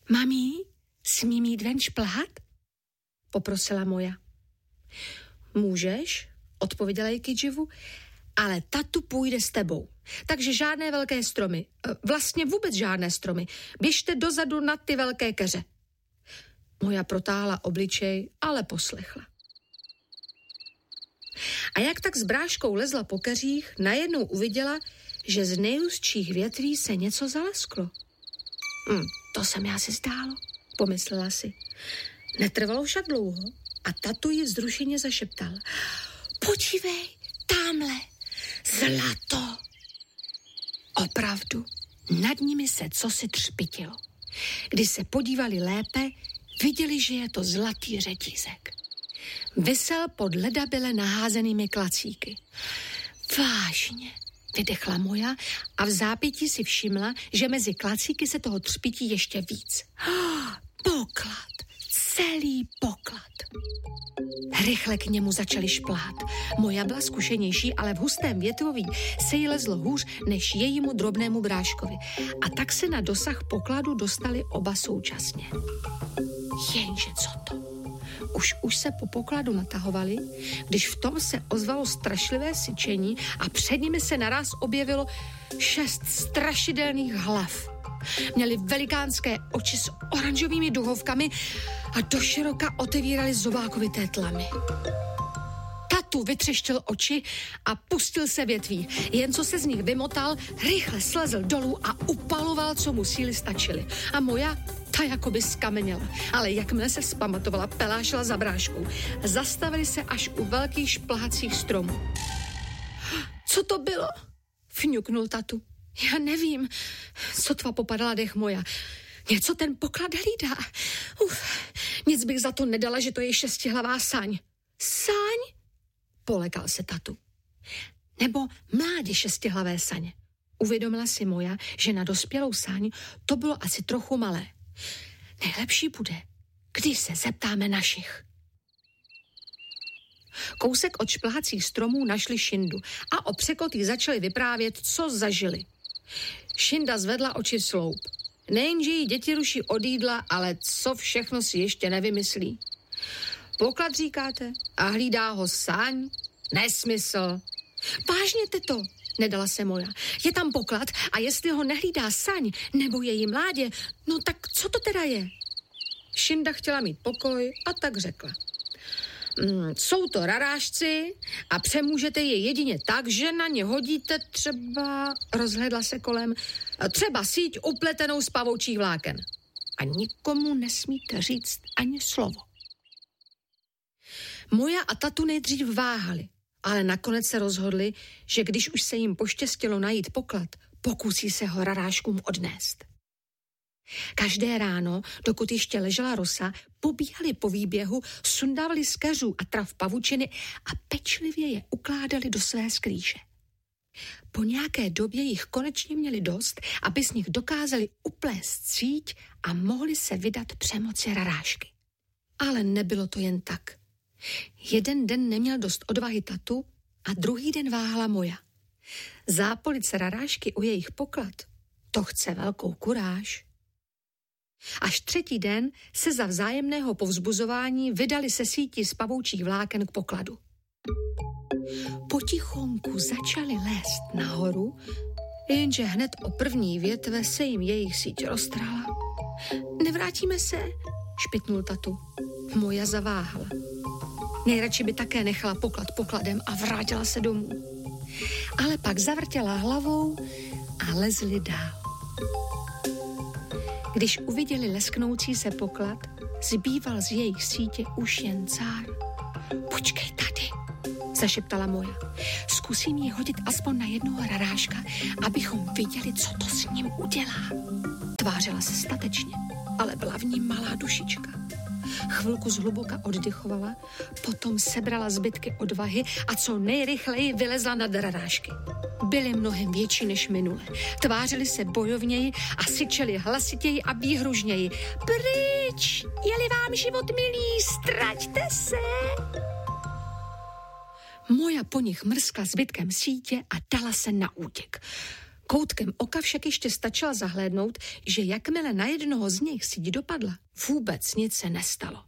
Mami, smím jít ven šplhat? Poprosila Moja. Můžeš, odpověděla jí Kidživu, ale tatu půjde s tebou. Takže žádné velké stromy, vlastně vůbec žádné stromy. Běžte dozadu na ty velké keře. Moja protáhla obličej, ale poslechla. A jak tak s bráškou lezla po keřích, najednou uviděla, že z nejústších větví se něco zalesklo. To se mi asi zdálo, pomyslela si. Netrvalo však dlouho a tatu ji vzrušeně zašeptal. Podívej, tamhle, zlato. Opravdu, nad nimi se cosi třpitilo. Když se podívali lépe, viděli, že je to zlatý řetízek. Visel pod ledabyle naházenými klacíky. Vážně, vydechla Moja a v zápětí si všimla, že mezi klacíky se toho třpití ještě víc. Poklad, celý poklad. Rychle k němu začali šplhat. Moja byla zkušenější, ale v hustém větvoví se jí lezlo hůř než jejímu drobnému bráškovi. A tak se na dosah pokladu dostali oba současně. Jenže co to? Už se po pokladu natahovali, když v tom se ozvalo strašlivé syčení a před nimi se naraz objevilo 6 strašidelných hlav. Měli velikánské oči s oranžovými duhovkami a doširoka otevírali zobákovité tlamy. Tatu vytřeštil oči a pustil se větví. Jen co se z nich vymotal, rychle slezl dolů a upaloval, co mu síly stačily. A Moja, ta jakoby skameněla. Ale jakmile se vzpamatovala, pelášila za bráškou. Zastavili se až u velkých šplhacích stromů. Co to bylo? Fňuknul tatu. Já nevím. Sotva popadala dech Moja. Něco ten poklad hlídá. Nic bych za to nedala, že to je 6hlavá saň. Saň? Polekal se tatu. Nebo mládě 6hlavé saně. Uvědomila si Moja, že na dospělou saň to bylo asi trochu malé. Nejlepší bude, když se zeptáme našich. Kousek od šplhacích stromů našli Šindu a o překotých začali vyprávět, co zažili. Šinda zvedla oči sloup. Nejenže jí děti ruší od jídla, ale co všechno si ještě nevymyslí. Poklad říkáte? A hlídá ho saň? Nesmysl. Vážně, teto, nedala se Moja. Je tam poklad a jestli ho nehlídá saň nebo její mládě, no tak co to teda je? Šinda chtěla mít pokoj a tak řekla. Jsou to rarážci a přemůžete je jedině tak, že na ně hodíte třeba, rozhledla se kolem, třeba síť upletenou z pavoučích vláken. A nikomu nesmíte říct ani slovo. Moja a tatu nejdřív váhali, ale nakonec se rozhodli, že když už se jim poštěstilo najít poklad, pokusí se ho rarážkům odnést. Každé ráno, dokud ještě ležela rosa, pobíhali po výběhu, sundávali z keřů a trav pavučiny a pečlivě je ukládali do své skrýše. Po nějaké době jich konečně měli dost, aby z nich dokázali uplést síť a mohli se vydat přemoci rarážky. Ale nebylo to jen tak. Jeden den neměl dost odvahy tatu a druhý den váhala Moja. Zápolit se rarážky o jejich poklad, to chce velkou kuráž. Až třetí den se za vzájemného povzbuzování vydali se sítí z pavoučích vláken k pokladu. Potichonku začali lézt nahoru, jenže hned o první větve se jim jejich síť roztrhla. Nevrátíme se, špitnul tatu. Moja zaváhala. Nejradši by také nechala poklad pokladem a vrátila se domů. Ale pak zavrtěla hlavou a lezli dál. Když uviděli lesknoucí se poklad, zbýval z jejich sítě už jen cár. Počkej tady, zašeptala Moja. Zkusím ji hodit aspoň na jednoho rarážka, abychom viděli, co to s ním udělá. Tvářila se statečně, ale byla v ní malá dušička. Chvilku zhluboka oddychovala, potom sebrala zbytky odvahy a co nejrychleji vylezla nad rarážky. Byly mnohem větší než minule. Tvářili se bojovněji a syčeli hlasitěji a výhružněji. Pryč, je-li vám život milý, ztraťte se! Moja po nich mrskla zbytkem sítě a dala se na útěk. Koutkem oka však ještě stačila zahlédnout, že jakmile na jednoho z nich síť dopadla, vůbec nic se nestalo.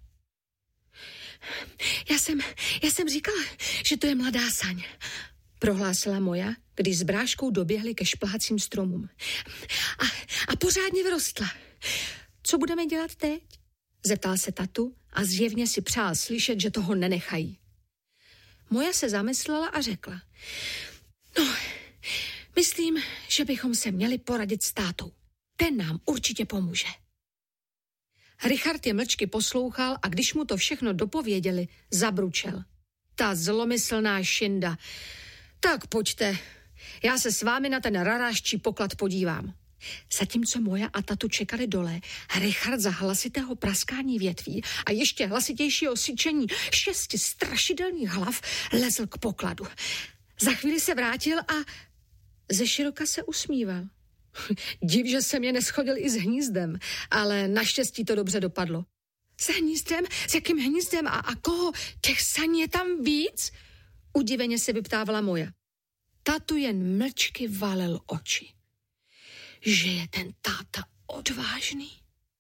Já jsem říkala, že to je mladá saň, prohlásila Moja, když s bráškou doběhli ke šplhacím stromům. A pořádně vyrostla. Co budeme dělat teď? Zeptal se tatu a zjevně si přál slyšet, že toho nenechají. Moja se zamyslela a řekla. No, myslím, že bychom se měli poradit s tátou. Ten nám určitě pomůže. Richard je mlčky poslouchal a když mu to všechno dopověděli, zabručel. Ta zlomyslná šinda. Tak pojďte, já se s vámi na ten rarážčí poklad podívám. Zatímco Moja a tatu čekali dole, Richard za hlasitého praskání větví a ještě hlasitějšího syčení 6 strašidelných hlav lezl k pokladu. Za chvíli se vrátil a ze široka se usmíval. Div, že se mě neschodil i s hnízdem, ale naštěstí to dobře dopadlo. S hnízdem? S jakým hnízdem? A koho? Těch saní je tam víc? Udiveně se vyptávala Moja. Tatu jen mlčky valil oči. Že je ten táta odvážný.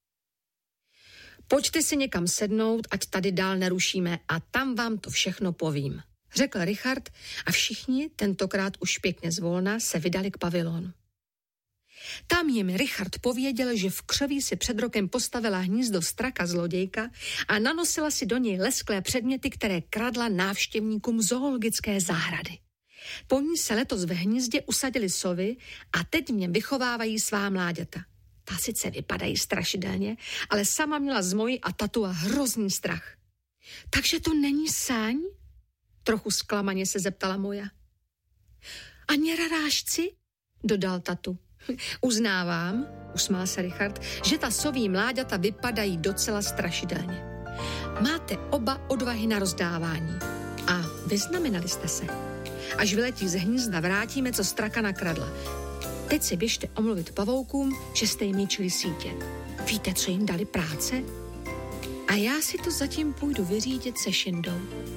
Pojďte si někam sednout, ať tady dál nerušíme a tam vám to všechno povím, řekl Richard a všichni, tentokrát už pěkně zvolna, se vydali k pavilonu. Tam jim Richard pověděl, že v křoví si před rokem postavila hnízdo straka zlodějka a nanosila si do něj lesklé předměty, které kradla návštěvníkům zoologické zahrady. Po ní se letos ve hnízdě usadili sovy a teď v něm vychovávají svá mláďata. Ta sice vypadají strašidelně, ale sama měla z Moji a tatu a hrozný strach. Takže to není sáň? Trochu zklamaně se zeptala Moja. Ani rarážci? Dodal tatu. Uznávám, usmál se Richard, že ta soví mláďata vypadají docela strašidelně. Máte oba odvahy na rozdávání. A vyznamenali jste se. Až vyletí z hnízda, vrátíme, co straka nakradla. Teď se běžte omluvit pavoukům, že jste jim ničili sítě. Víte, co jim dali práce? A já si to zatím půjdu vyřídit se Šindou.